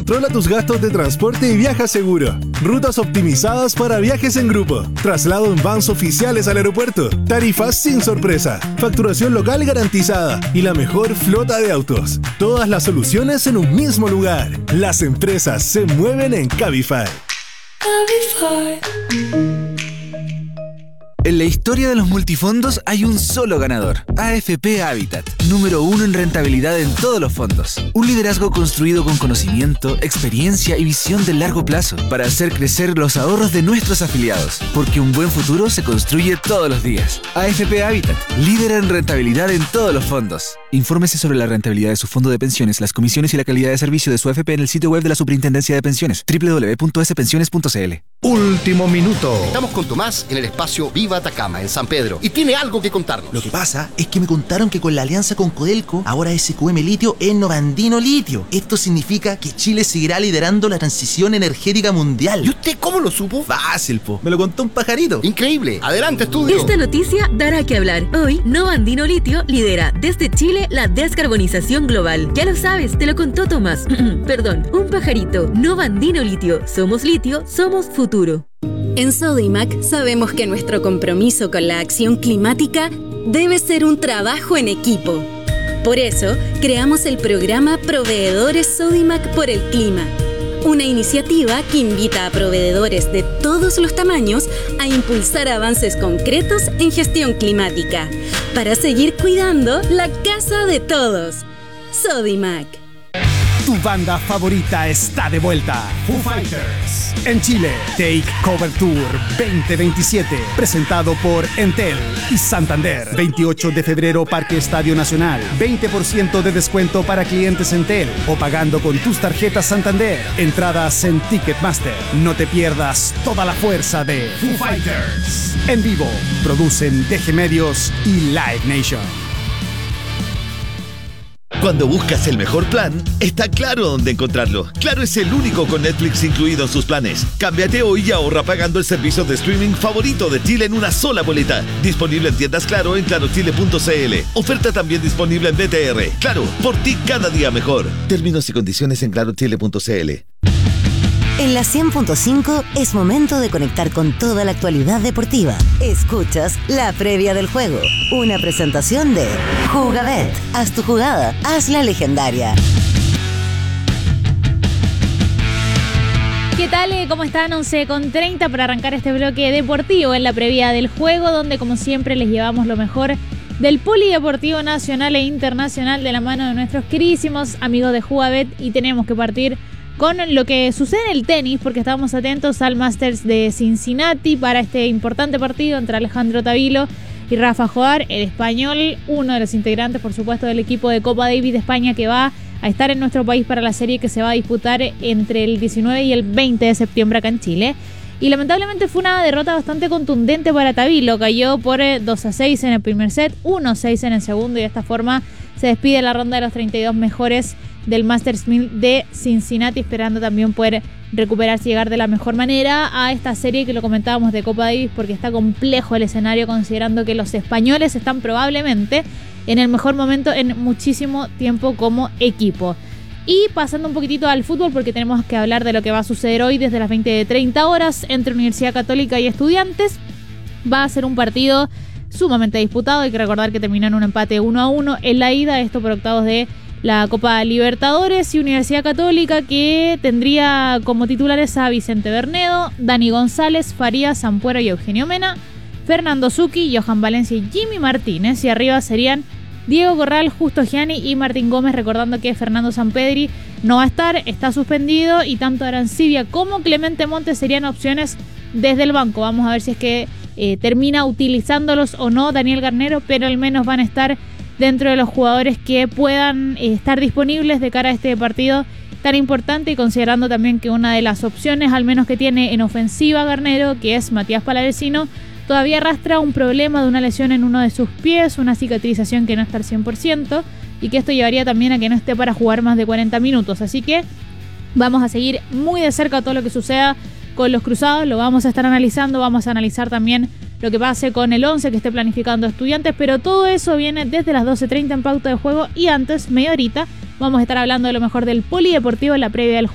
Controla tus gastos de transporte y viaja seguro. Rutas optimizadas para viajes en grupo. Traslado en vans oficiales al aeropuerto. Tarifas sin sorpresa. Facturación local garantizada. Y la mejor flota de autos. Todas las soluciones en un mismo lugar. Las empresas se mueven en Cabify. En la historia de los multifondos hay un solo ganador, AFP Habitat, número 1 en rentabilidad en todos los fondos. Un liderazgo construido con conocimiento, experiencia y visión de largo plazo para hacer crecer los ahorros de nuestros afiliados, porque un buen futuro se construye todos los días. AFP Habitat, líder en rentabilidad en todos los fondos. Infórmese sobre la rentabilidad de su fondo de pensiones, las comisiones y la calidad de servicio de su AFP en el sitio web de la Superintendencia de Pensiones, www.spensiones.cl. Último minuto. Estamos con Tomás en el espacio Viva Atacama, en San Pedro, y tiene algo que contarnos. Lo que pasa es que me contaron que con la alianza con Codelco, ahora SQM Litio es Novandino Litio. Esto significa que Chile seguirá liderando la transición energética mundial. ¿Y usted cómo lo supo? Fácil, po. Me lo contó un pajarito. Increíble. Adelante, estudio. Esta noticia dará que hablar. Hoy, Novandino Litio lidera desde Chile la descarbonización global. Ya lo sabes, te lo contó Tomás. Perdón, un pajarito. Novandino Litio. Somos litio, somos futuro. En Sodimac sabemos que nuestro compromiso con la acción climática debe ser un trabajo en equipo. Por eso, creamos el programa Proveedores Sodimac por el Clima, una iniciativa que invita a proveedores de todos los tamaños a impulsar avances concretos en gestión climática, para seguir cuidando la casa de todos. Sodimac. Tu banda favorita está de vuelta. Foo Fighters. En Chile, Take Cover Tour 2027. Presentado por Entel y Santander. 28 de febrero, Parque Estadio Nacional. 20% de descuento para clientes Entel o pagando con tus tarjetas Santander. Entradas en Ticketmaster. No te pierdas toda la fuerza de Foo Fighters. En vivo, producen DG Medios y Live Nation. Cuando buscas el mejor plan, está Claro dónde encontrarlo. Claro es el único con Netflix incluido en sus planes. Cámbiate hoy y ahorra pagando el servicio de streaming favorito de Chile en una sola boleta. Disponible en tiendas Claro en clarochile.cl. Oferta también disponible en BTR. Claro, por ti cada día mejor. Términos y condiciones en clarochile.cl. En la 100.5 es momento de conectar con toda la actualidad deportiva. Escuchas la previa del juego, una presentación de Jugabet. Haz tu jugada, hazla legendaria. ¿Qué tal? ¿Cómo están? 11:30 para arrancar este bloque deportivo en la previa del juego, donde como siempre les llevamos lo mejor del polideportivo nacional e internacional de la mano de nuestros queridísimos amigos de Jugabet, y tenemos que partir con lo que sucede en el tenis, porque estamos atentos al Masters de Cincinnati para este importante partido entre Alejandro Tavilo y Rafa Joar, el español, uno de los integrantes, por supuesto, del equipo de Copa Davis de España, que va a estar en nuestro país para la serie que se va a disputar entre el 19 y el 20 de septiembre acá en Chile. Y lamentablemente fue una derrota bastante contundente para Tavilo. Cayó por 2-6 en el primer set, 1-6 en el segundo, y de esta forma se despide la ronda de los 32 mejores del Masters 1000 de Cincinnati, esperando también poder recuperarse y llegar de la mejor manera a esta serie que lo comentábamos de Copa Davis, porque está complejo el escenario, considerando que los españoles están probablemente en el mejor momento en muchísimo tiempo como equipo. Y pasando un poquitito al fútbol, porque tenemos que hablar de lo que va a suceder hoy desde las 20:30 horas entre Universidad Católica y Estudiantes. Va a ser un partido sumamente disputado. Hay que recordar que terminó en un empate 1-1 en la ida, esto por octavos de la Copa Libertadores, y Universidad Católica que tendría como titulares a Vicente Bernedo, Dani González, Farías, Sampuero y Eugenio Mena, Fernando Zucchi, Johan Valencia y Jimmy Martínez, y arriba serían Diego Corral, Justo Gianni y Martín Gómez, recordando que Fernando Sampedri no va a estar, está suspendido, y tanto Arancibia como Clemente Montes serían opciones desde el banco. Vamos a ver si es que termina utilizándolos o no Daniel Garnero, pero al menos van a estar dentro de los jugadores que puedan estar disponibles de cara a este partido tan importante, y considerando también que una de las opciones, al menos que tiene en ofensiva Garnero, que es Matías Palavecino, todavía arrastra un problema de una lesión en uno de sus pies, una cicatrización que no está al 100%, y que esto llevaría también a que no esté para jugar más de 40 minutos. Así que vamos a seguir muy de cerca todo lo que suceda con los cruzados, lo vamos a estar analizando, vamos a analizar también lo que pase con el 11 que esté planificando Estudiantes, pero todo eso viene desde las 12:30 en Pauta de Juego, y antes, media horita, vamos a estar hablando de lo mejor del polideportivo en la previa del juego.